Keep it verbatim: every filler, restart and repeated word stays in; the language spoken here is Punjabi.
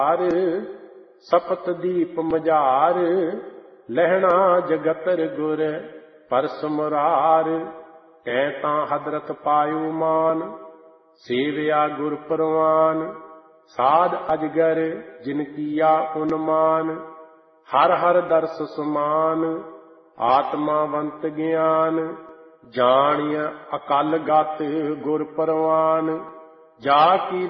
ਹਰ ਸਪਤ ਦੀਪ ਮਝਾਰ, ਲਹਿਣਾ ਜਗਤਰ ਗੁਰ ਪਰਸ ਮੁਰਾਰ। ਕਹਿ ਤਾਂ ਹਦਰਤ ਪਾਇਓ ਮਾਨ, ਸੇਵਿਆ ਗੁਰ ਪਰਵਾਨ। ਸਾਧ ਅਜਗਰ ਜਿਨ ਕੀਆ ਉਨਮਾਨ, ਹਰ ਹਰ ਦਰਸ ਸੁਮਾਨ। ਆਤਮਾਵੰਤ ਗਿਆਨ, ਜਾਣਿਆ ਅਕਲ ਗਤ ਗੁਰ ਪਰਵਾਨ। ਜਾ ਕੀ